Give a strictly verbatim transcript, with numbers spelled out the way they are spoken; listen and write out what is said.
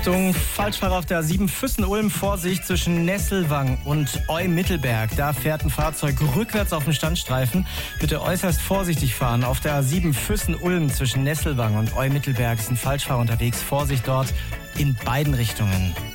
Achtung, Falschfahrer auf der A sieben Füssen-Ulm, Vorsicht zwischen Nesselwang und Eu-Mittelberg. Da fährt ein Fahrzeug rückwärts auf dem Standstreifen. Bitte äußerst vorsichtig fahren. Auf der A sieben Füssen-Ulm zwischen Nesselwang und Eu-Mittelberg ist ein Falschfahrer unterwegs. Vorsicht dort in beiden Richtungen.